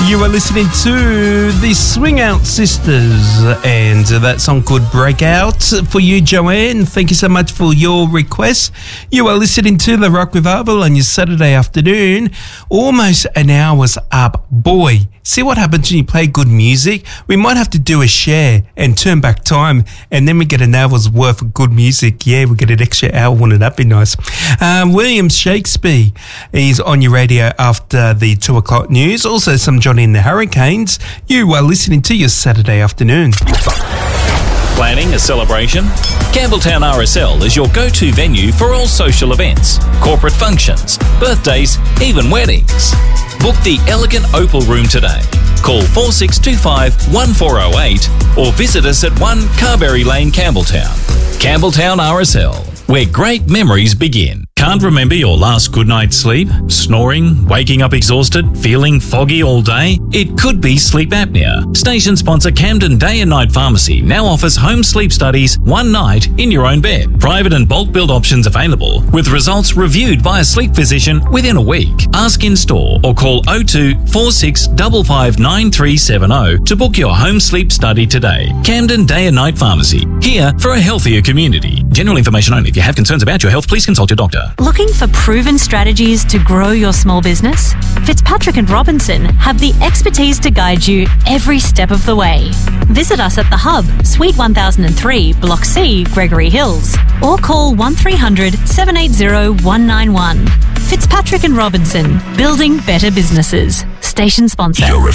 You are listening to the Swing Out Sisters and that song called Breakout for you, Joanne. Thank you so much for your request. You are listening to the Rock Revival on your Saturday afternoon. Almost an hour's up. Boy, see what happens when you play good music? We might have to do a share and turn back time, and then we get an hour's worth of good music. Yeah, we get an extra hour. Wouldn't that be nice? William Shakespeare is on your radio after the 2 o'clock news. Also some Johnny and the Hurricanes. You are listening to your Saturday afternoon. Planning a celebration? Campbelltown RSL is your go-to venue for all social events, corporate functions, birthdays, even weddings. Book the elegant Opal Room today. Call 4625-1408 or visit us at 1 Carberry Lane, Campbelltown. Campbelltown RSL, where great memories begin. Can't remember your last good night's sleep? Snoring? Waking up exhausted? Feeling foggy all day? It could be sleep apnea. Station sponsor Camden Day and Night Pharmacy now offers home sleep studies one night in your own bed. Private and bulk billed options available with results reviewed by a sleep physician within a week. Ask in store or call 02 4655 9370 to book your home sleep study today. Camden Day and Night Pharmacy, here for a healthier community. General information only. If you have concerns about your health, please consult your doctor. Looking for proven strategies to grow your small business? Fitzpatrick & Robinson have the expertise to guide you every step of the way. Visit us at The Hub, Suite 1003, Block C, Gregory Hills, or call 1300 780 191. Fitzpatrick & Robinson, building better businesses. Station sponsor. You're